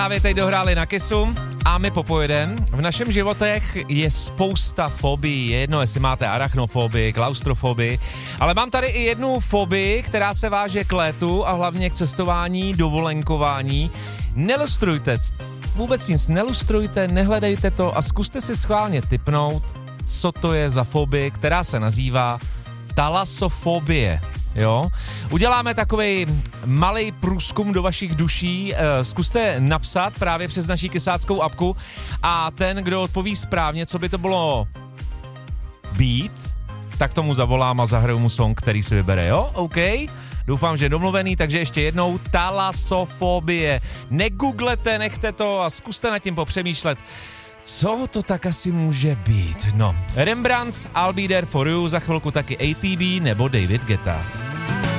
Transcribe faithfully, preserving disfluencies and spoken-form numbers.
Právě teď dohráli na Kissu a my popojedem. V našem životech je spousta fobií. Je jedno, jestli máte arachnofobii, klaustrofobii, ale mám tady i jednu fobii, která se váže k létu a hlavně k cestování, dovolenkování. Nelustrujte, vůbec nic nelustrujte, nehledejte to a zkuste si schválně tipnout, co to je za fobii, která se nazývá talasofobie. Jo? Uděláme takovej malej průzkum do vašich duší, e, zkuste napsat právě přes naší kysáckou apku a ten, kdo odpoví správně, co by to bylo být, tak tomu zavolám a zahraju mu song, který si vybere, jo? OK? Doufám, že je domluvený, takže ještě jednou talasofobie. Negooglete, nechte to a zkuste nad tím popřemýšlet. Co to tak asi může být? No, Rembrandts, I'll Be There For You, za chvilku taky A T B nebo David Guetta.